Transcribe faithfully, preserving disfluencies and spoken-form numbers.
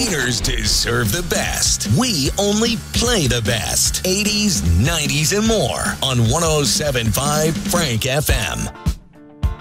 Wieners deserve the best. We only play the best. eighties, nineties, and more on one oh seven point five Frank F M.